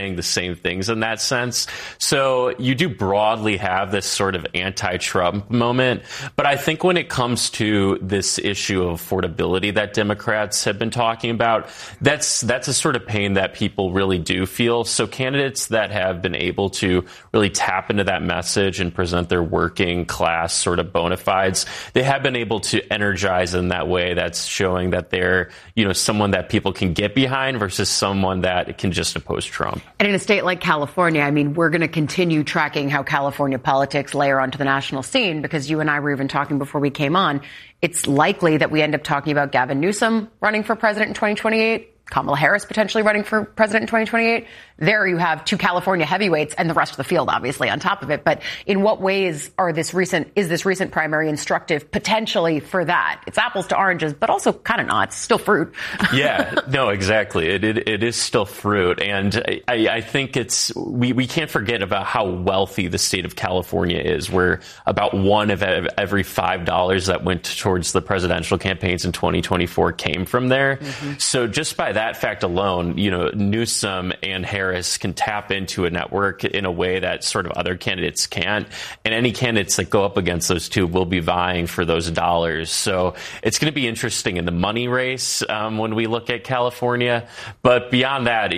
the same things in that sense. So you do broadly have this sort of anti-Trump moment. But I think when it comes to this issue of affordability that Democrats have been talking about, that's a sort of pain that people really do feel. So candidates that have been able to really tap into that message and present their working class sort of bona fides, they have been able to energize in that way. That's showing that they're, someone that people can get behind versus someone that can just oppose Trump. And in a state like California, I mean, we're going to continue tracking how California politics layer onto the national scene, because you and I were even talking before we came on. It's likely that we end up talking about Gavin Newsom running for president in 2028. Kamala Harris potentially running for president in 2028. There you have two California heavyweights and the rest of the field, obviously, on top of it. But in what ways is this recent primary instructive potentially for that? It's apples to oranges, but also kind of not. It's still fruit. Yeah, no, exactly. It is still fruit. And I think we can't forget about how wealthy the state of California is, where about one of every $5 that went towards the presidential campaigns in 2024 came from there. Mm-hmm. So just by that fact alone, Newsom and Harris can tap into a network in a way that sort of other candidates can't. And any candidates that go up against those two will be vying for those dollars. So it's going to be interesting in the money race when we look at California. But beyond that,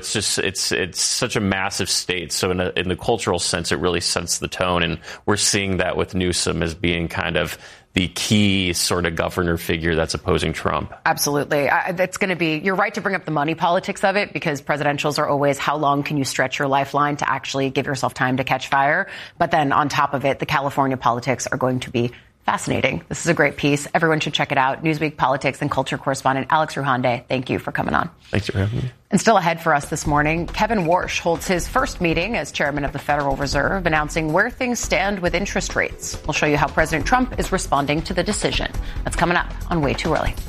it's such a massive state. So in the cultural sense, it really sets the tone. And we're seeing that with Newsom as being kind of the key sort of governor figure that's opposing Trump. Absolutely. That's going to be, you're right to bring up the money politics of it, because presidentials are always, how long can you stretch your lifeline to actually give yourself time to catch fire? But then on top of it, the California politics are going to be fascinating. This is a great piece. Everyone should check it out. Newsweek politics and culture correspondent Alex Ruhande, thank you for coming on. Thanks for having me. And still ahead for us this morning, Kevin Warsh holds his first meeting as chairman of the Federal Reserve, announcing where things stand with interest rates. We'll show you how President Trump is responding to the decision. That's coming up on Way Too Early.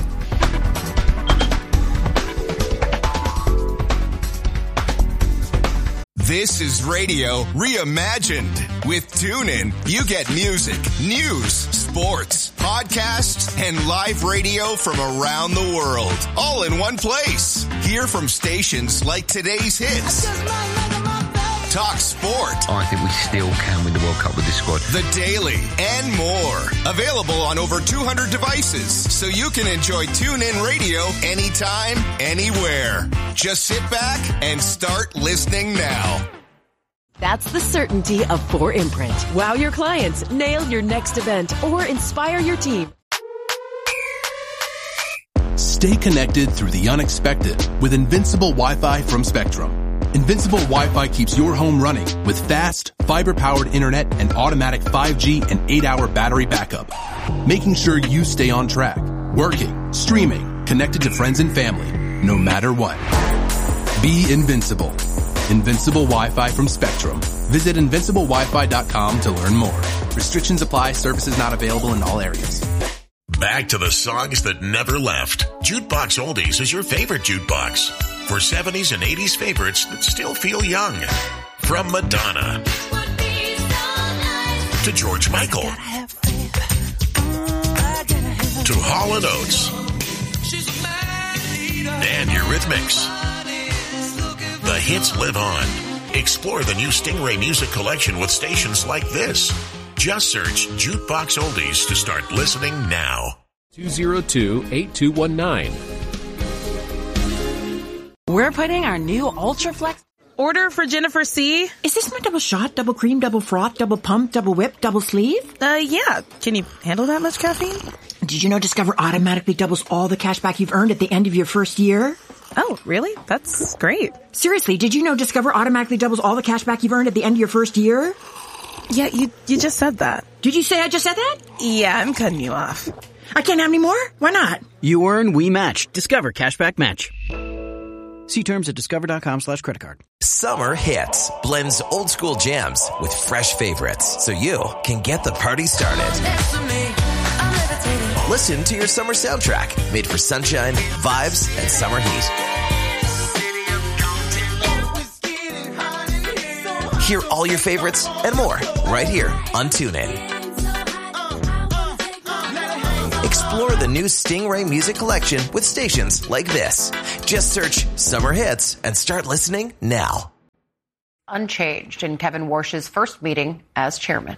This is radio reimagined. With TuneIn, you get music, news, sports, podcasts, and live radio from around the world, all in one place. Hear from stations like Today's Hits, Talk Sport. I think we still can win the World Cup with this squad. The Daily, and more. Available on over 200 devices, so you can enjoy TuneIn Radio anytime, anywhere. Just sit back and start listening now. That's the certainty of 4imprint. Wow your clients, nail your next event, or inspire your team. Stay connected through the unexpected with Invincible Wi-Fi from Spectrum. Invincible Wi-Fi keeps your home running with fast, fiber-powered internet and automatic 5G and 8-hour battery backup, making sure you stay on track, working, streaming, connected to friends and family, no matter what. Be invincible. Invincible Wi-Fi from Spectrum. Visit invinciblewifi.com to learn more. Restrictions apply. Services not available in all areas. Back to the songs that never left. Jukebox Oldies is your favorite jukebox. For 70s and 80s favorites that still feel young. From Madonna to George Michael to Hall & Oates and Eurythmics. The hits live on. Explore the new Stingray Music Collection with stations like this. Just search Jukebox Oldies to start listening now. 202-8219. We're putting our new Ultra Flex. Order for Jennifer C. Is this my double shot, double cream, double froth, double pump, double whip, double sleeve? Yeah. Can you handle that much caffeine? Did you know Discover automatically doubles all the cash back you've earned at the end of your first year? Oh, really? That's great. Seriously, did you know Discover automatically doubles all the cash back you've earned at the end of your first year? Yeah, you just said that. Did you say I just said that? Yeah, I'm cutting you off. I can't have any more? Why not? You earn, we match. Discover Cashback Match. See terms at discover.com/creditcard. Summer Hits blends old school jams with fresh favorites, so you can get the party started. Listen to your summer soundtrack, made for sunshine, vibes, and summer heat. Hear all your favorites and more right here on TuneIn. Explore the new Stingray Music Collection with stations like this. Just search Summer Hits and start listening now. Unchanged in Kevin Warsh's first meeting as chairman.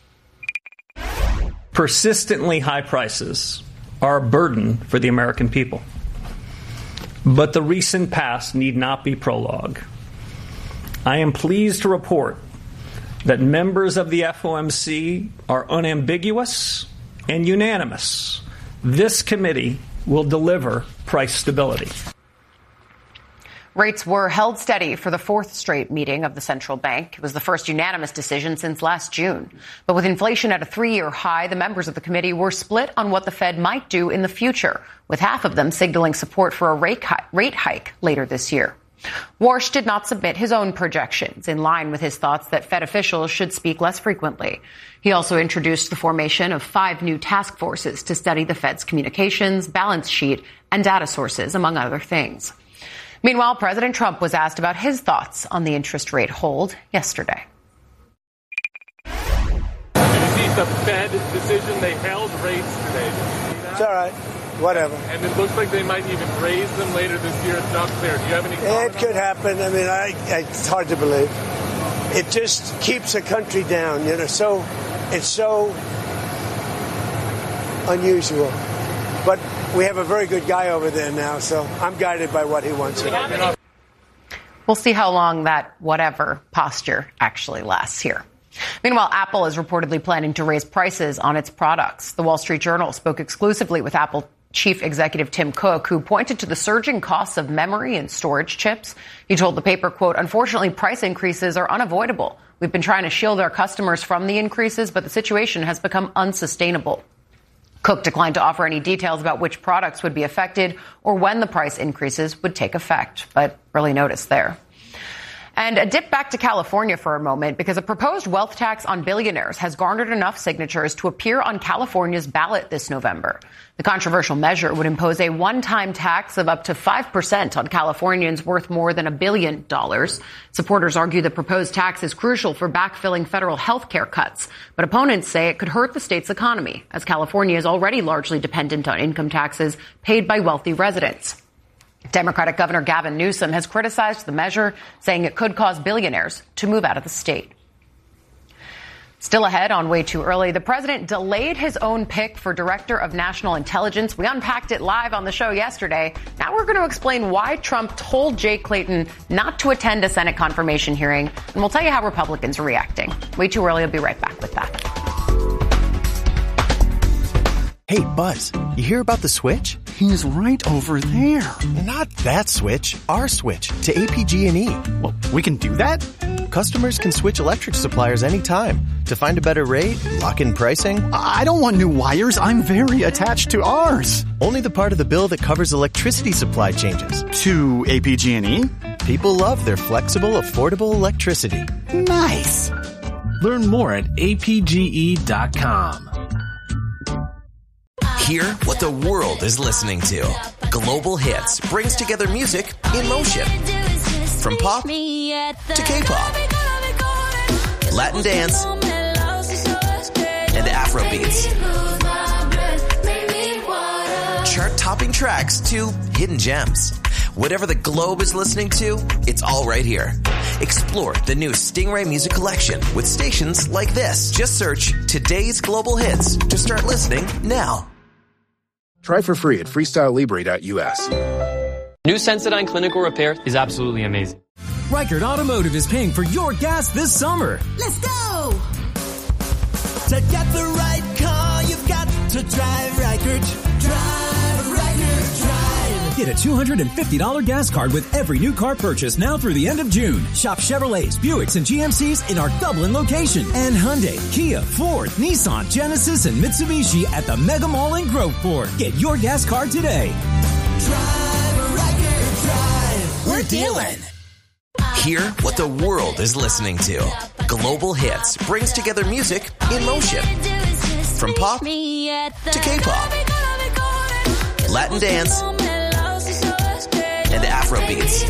Persistently high prices are a burden for the American people. But the recent past need not be prologue. I am pleased to report that members of the FOMC are unambiguous and unanimous. This committee will deliver price stability. Rates were held steady for the fourth straight meeting of the central bank. It was the first unanimous decision since last June. But with inflation at a 3-year high, the members of the committee were split on what the Fed might do in the future, with half of them signaling support for a rate hike later this year. Warsh did not submit his own projections, in line with his thoughts that Fed officials should speak less frequently. He also introduced the formation of 5 new task forces to study the Fed's communications, balance sheet, and data sources, among other things. Meanwhile, President Trump was asked about his thoughts on the interest rate hold yesterday. Did you see the Fed decision? They held rates today. It's all right. Whatever. And it looks like they might even raise them later this year. It's not clear. Do you have any comment? It could happen. I mean, it's hard to believe. It just keeps the country down, you know. So it's so unusual. But we have a very good guy over there now, so I'm guided by what he wants. We'll see how long that whatever posture actually lasts here. Meanwhile, Apple is reportedly planning to raise prices on its products. The Wall Street Journal spoke exclusively with Apple Chief Executive Tim Cook, who pointed to the surging costs of memory and storage chips. He told the paper, quote, "Unfortunately, price increases are unavoidable. We've been trying to shield our customers from the increases, but the situation has become unsustainable." Cook declined to offer any details about which products would be affected or when the price increases would take effect, but early notice there. And a dip back to California for a moment, because a proposed wealth tax on billionaires has garnered enough signatures to appear on California's ballot this November. The controversial measure would impose a one-time tax of up to 5% on Californians worth more than $1 billion. Supporters argue the proposed tax is crucial for backfilling federal health care cuts, but opponents say it could hurt the state's economy, as California is already largely dependent on income taxes paid by wealthy residents. Democratic Governor Gavin Newsom has criticized the measure, saying it could cause billionaires to move out of the state. Still ahead on Way Too Early, the president delayed his own pick for Director of National Intelligence. We unpacked it live on the show yesterday. Now we're going to explain why Trump told Jay Clayton not to attend a Senate confirmation hearing, and we'll tell you how Republicans are reacting. Way Too Early will be right back with that. Hey, Buzz, you hear about the switch? He's right over there. Not that switch, our switch to APG&E. Well, we can do that? Customers can switch electric suppliers anytime to find a better rate, lock in pricing. I don't want new wires. I'm very attached to ours. Only the part of the bill that covers electricity supply changes. To APG&E? People love their flexible, affordable electricity. Nice. Learn more at apge.com. Hear what the world is listening to. Global Hits brings together music in motion. From pop to K-pop, Latin dance, and Afrobeats. Chart-topping tracks to hidden gems. Whatever the globe is listening to, it's all right here. Explore the new Stingray Music Collection with stations like this. Just search Today's Global Hits to start listening now. Try for free at freestylelibre.us. New Sensodyne Clinical Repair is absolutely amazing. Reichert Automotive is paying for your gas this summer. Let's go! To get the right car, you've got to drive Reichert. Drive Reichert, drive. Get a $250 gas card with every new car purchase now through the end of June. Shop Chevrolets, Buicks, and GMCs in our Dublin location. And Hyundai, Kia, Ford, Nissan, Genesis, and Mitsubishi at the Mega Mall in Groveport. Get your gas card today. Drive Reichert, drive. We're dealing. Hear what the world is listening to. Global Hits brings together music in motion. From pop to K-pop, Latin dance, and Afrobeats.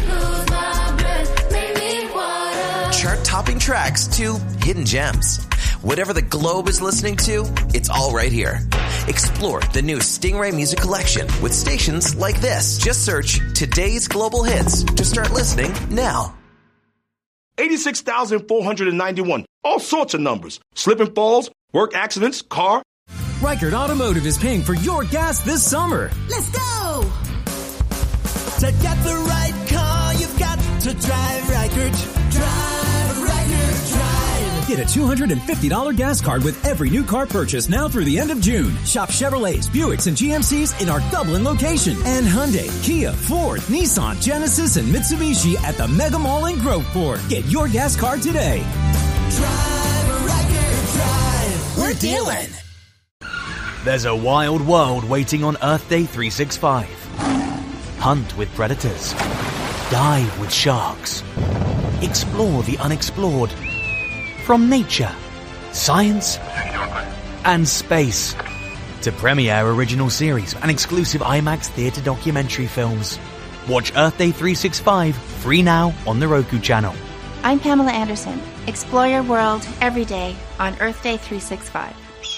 Chart-topping tracks to hidden gems. Whatever the globe is listening to, it's all right here. Explore the new Stingray Music Collection with stations like this. Just search Today's Global Hits to start listening now. A 86,491. All sorts of numbers. Slip and falls, work accidents, car. Reichert Automotive is paying for your gas this summer. Let's go! To get the right car, you've got to drive Reichert. Drive Reichert, drive. Get a $250 gas card with every new car purchase now through the end of June. Shop Chevrolets, Buicks, and GMCs in our Dublin location. And Hyundai, Kia, Ford, Nissan, Genesis, and Mitsubishi at the Mega Mall in Groveport. Get your gas card today. Drive Reichert, drive. We're dealing. There's a wild world waiting on Earth Day 365. Hunt with predators. Dive with sharks. Explore the unexplored. From nature, science, and space. To premiere original series and exclusive IMAX theatre documentary films. Watch Earth Day 365 free now on the Roku channel. I'm Pamela Anderson. Explore your world every day on Earth Day 365.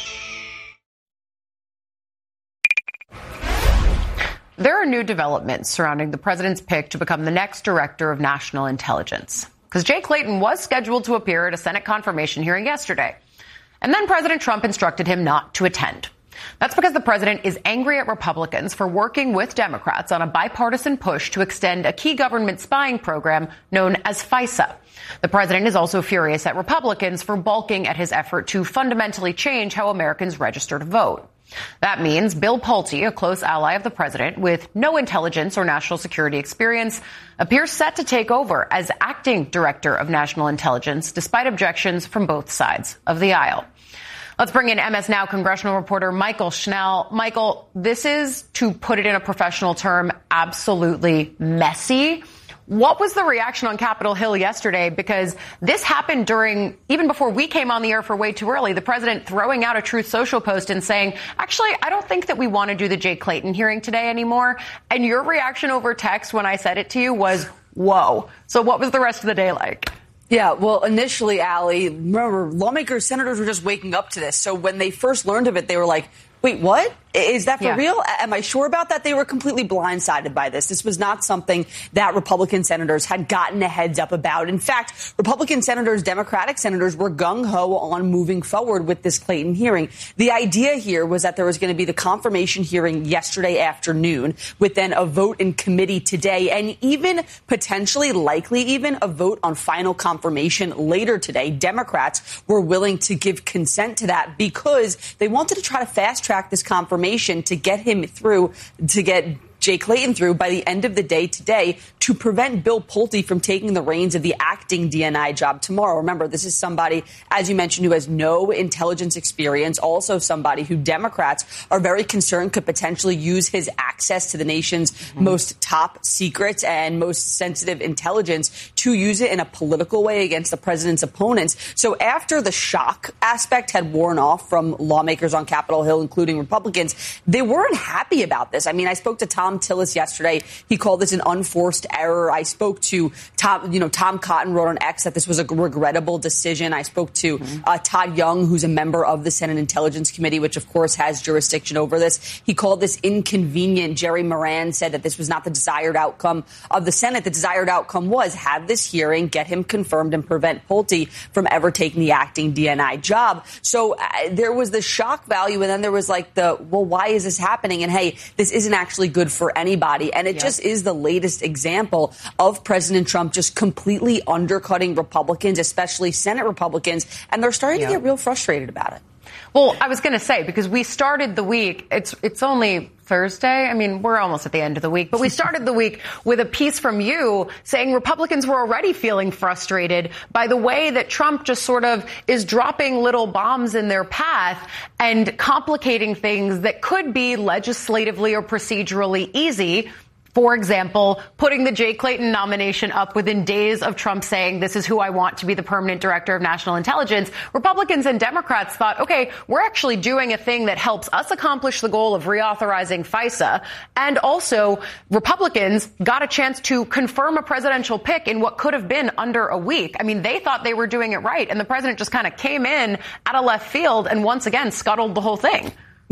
There are new developments surrounding the president's pick to become the next director of national intelligence. Because Jay Clayton was scheduled to appear at a Senate confirmation hearing yesterday. And then President Trump instructed him not to attend. That's because the president is angry at Republicans for working with Democrats on a bipartisan push to extend a key government spying program known as FISA. The president is also furious at Republicans for balking at his effort to fundamentally change how Americans register to vote. That means Bill Pulte, a close ally of the president with no intelligence or national security experience, appears set to take over as acting director of national intelligence, despite objections from both sides of the aisle. Let's bring in MS Now congressional reporter Michael Schnell. Michael, this is, to put it in a professional term, absolutely messy. What was the reaction on Capitol Hill yesterday? Because this happened even before we came on the air for Way Too Early, the president throwing out a Truth Social post and saying, actually, I don't think that we want to do the Jay Clayton hearing today anymore. And your reaction over text when I said it to you was, whoa. So what was the rest of the day like? Yeah, well, initially, Allie, remember, lawmakers, senators were just waking up to this. So when they first learned of it, they were like, wait, what? Is that for real? Am I sure about that? They were completely blindsided by this. This was not something that Republican senators had gotten a heads up about. In fact, Republican senators, Democratic senators were gung-ho on moving forward with this Clayton hearing. The idea here was that there was going to be the confirmation hearing yesterday afternoon with then a vote in committee today and even potentially, likely even, a vote on final confirmation later today. Democrats were willing to give consent to that because they wanted to try to fast-track this confirmation to get him through, to get Jay Clayton through by the end of the day today to prevent Bill Pulte from taking the reins of the acting DNI job tomorrow. Remember, this is somebody, as you mentioned, who has no intelligence experience, also somebody who Democrats are very concerned could potentially use his access to the nation's most top secrets and most sensitive intelligence to use it in a political way against the president's opponents. So after the shock aspect had worn off from lawmakers on Capitol Hill, including Republicans, they weren't happy about this. I mean, I spoke to Tom Tillis yesterday. He called this an unforced error. I spoke to Tom Cotton wrote on X that this was a regrettable decision. I spoke to Todd Young, who's a member of the Senate Intelligence Committee, which of course has jurisdiction over this. He called this inconvenient. Jerry Moran said that this was not the desired outcome of the Senate. The desired outcome was have this hearing, get him confirmed, and prevent Pulte from ever taking the acting DNI job. So there was the shock value, and then there was like well, why is this happening? And hey, this isn't actually good for anybody. And it just is the latest example of President Trump just completely undercutting Republicans, especially Senate Republicans. And they're starting to get real frustrated about it. Well, I was going to say, because we started the week, it's only Thursday. I mean, we're almost at the end of the week, but we started the week with a piece from you saying Republicans were already feeling frustrated by the way that Trump just sort of is dropping little bombs in their path and complicating things that could be legislatively or procedurally easy. For example, putting the Jay Clayton nomination up within days of Trump saying this is who I want to be the permanent director of national intelligence. Republicans and Democrats thought, okay, we're actually doing a thing that helps us accomplish the goal of reauthorizing FISA. And also, Republicans got a chance to confirm a presidential pick in what could have been under a week. I mean, they thought they were doing it right. And the president just kind of came in out of left field and once again scuttled the whole thing. Yeah,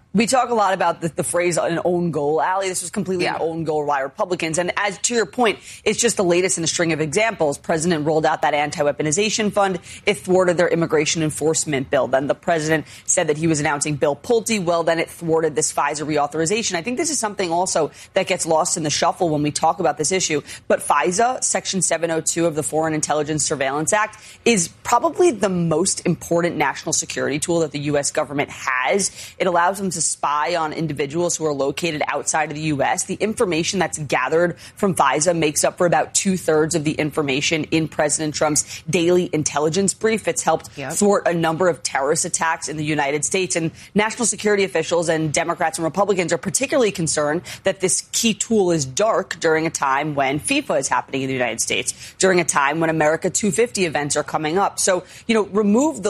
We talk a lot about the phrase an own goal, Allie. This was completely an own goal by Republicans. And as to your point, it's just the latest in a string of examples. President rolled out that anti-weaponization fund. It thwarted their immigration enforcement bill. Then the president said that he was announcing Bill Pulte. Well, then it thwarted this FISA reauthorization. I think this is something also that gets lost in the shuffle when we talk about this issue. But FISA, Section 702 of the Foreign Intelligence Surveillance Act, is probably the most important national security tool that the U.S. government has. It allows them to spy on individuals who are located outside of the U.S. The information that's gathered from FISA makes up for about 2/3 of the information in President Trump's daily intelligence brief. It's helped thwart a number of terrorist attacks in the United States. And national security officials and Democrats and Republicans are particularly concerned that this key tool is dark during a time when FIFA is happening in the United States, during a time when America 250 events are coming up. So, remove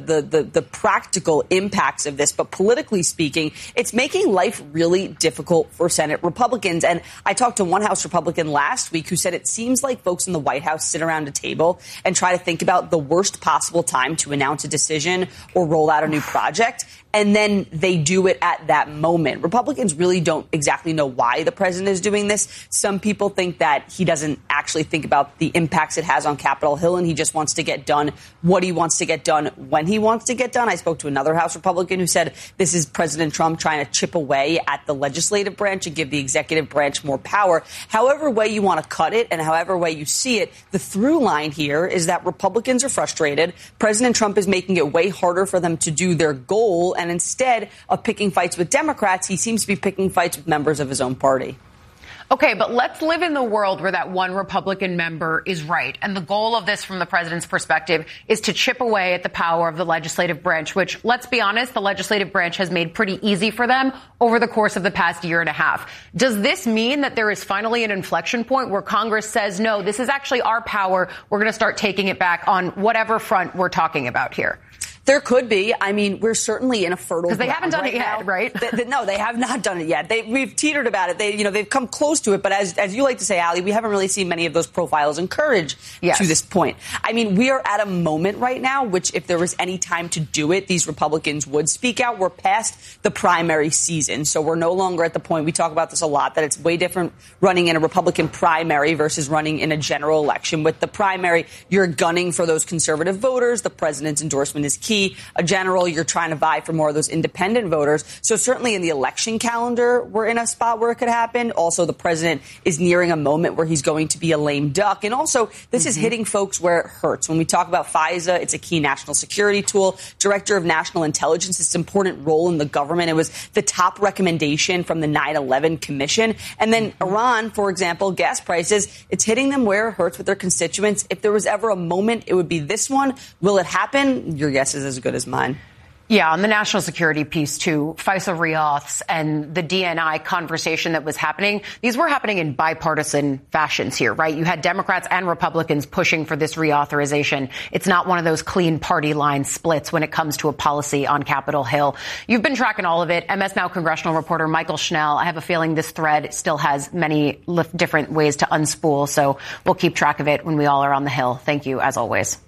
the practical impacts of this, but politically speaking, it's making life really difficult for Senate Republicans. And I talked to one House Republican last week who said it seems like folks in the White House sit around a table and try to think about the worst possible time to announce a decision or roll out a new project. And then they do it at that moment. Republicans really don't exactly know why the president is doing this. Some people think that he doesn't actually think about the impacts it has on Capitol Hill, and he just wants to get done what he wants to get done when he wants to get done. I spoke to another House Republican who said this is President Trump trying to chip away at the legislative branch and give the executive branch more power. However way you want to cut it and however way you see it, the through line here is that Republicans are frustrated. President Trump is making it way harder for them to do their goal. And instead of picking fights with Democrats, he seems to be picking fights with members of his own party. Okay, but let's live in the world where that one Republican member is right. And the goal of this from the president's perspective is to chip away at the power of the legislative branch, which, let's be honest, the legislative branch has made pretty easy for them over the course of the past year and a half. Does this mean that there is finally an inflection point where Congress says, no, this is actually our power. We're going to start taking it back on whatever front we're talking about here? There could be. I mean, we're certainly in a fertile ground. Because they haven't done it yet, right? No, they have not done it yet. We've teetered about it. They've come close to it. But as you like to say, Allie, we haven't really seen many of those profiles encouraged to this point. I mean, we are at a moment right now, which if there was any time to do it, these Republicans would speak out. We're past the primary season. So we're no longer at the point, we talk about this a lot, that it's way different running in a Republican primary versus running in a general election. With the primary, you're gunning for those conservative voters. The president's endorsement is key. A general, you're trying to vie for more of those independent voters. So certainly in the election calendar, we're in a spot where it could happen. Also, the president is nearing a moment where he's going to be a lame duck. And also, this is hitting folks where it hurts. When we talk about FISA, it's a key national security tool. Director of National Intelligence, it's an important role in the government. It was the top recommendation from the 9/11 Commission. And then Iran, for example, gas prices, it's hitting them where it hurts with their constituents. If there was ever a moment, it would be this one. Will it happen? Your guess is as good as mine. Yeah, on the national security piece, too, FISA reauths and the DNI conversation that was happening, these were happening in bipartisan fashions here, right? You had Democrats and Republicans pushing for this reauthorization. It's not one of those clean party line splits when it comes to a policy on Capitol Hill. You've been tracking all of it. MS Now congressional reporter Michael Schnell, I have a feeling this thread still has many different ways to unspool, so we'll keep track of it when we all are on the Hill. Thank you, as always.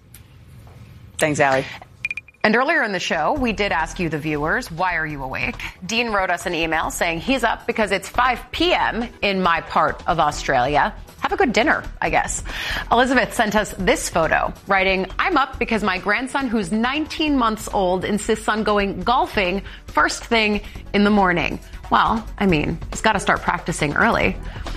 Thanks, Allie. And earlier in the show, we did ask you, the viewers, why are you awake? Dean wrote us an email saying he's up because it's 5 p.m. in my part of Australia. Have a good dinner, I guess. Elizabeth sent us this photo, writing, I'm up because my grandson, who's 19 months old, insists on going golfing first thing in the morning. Well, I mean, he's got to start practicing early.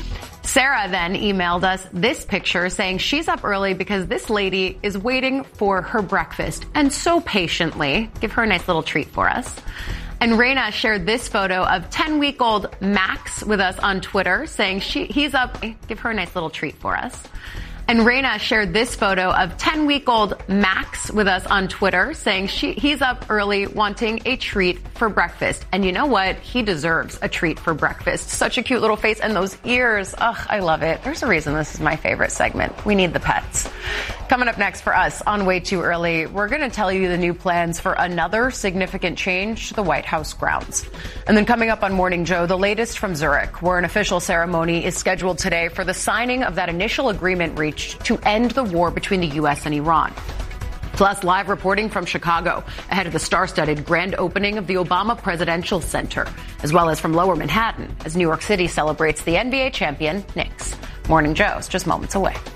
Sarah then emailed us this picture saying she's up early because this lady is waiting for her breakfast, and so patiently. Give her a nice little treat for us. And Raina shared this photo of 10-week-old Max with us on Twitter saying he's up. Give her a nice little treat for us. And Raina shared this photo of 10-week-old Max with us on Twitter saying he's up early wanting a treat for breakfast. And you know what? He deserves a treat for breakfast. Such a cute little face and those ears. Ugh, I love it. There's a reason this is my favorite segment. We need the pets. Coming up next for us on Way Too Early, we're going to tell you the new plans for another significant change to the White House grounds. And then coming up on Morning Joe, the latest from Zurich, where an official ceremony is scheduled today for the signing of that initial agreement reached to end the war between the U.S. and Iran. Plus, live reporting from Chicago ahead of the star-studded grand opening of the Obama Presidential Center, as well as from Lower Manhattan as New York City celebrates the NBA champion Knicks. Morning Joe's just moments away.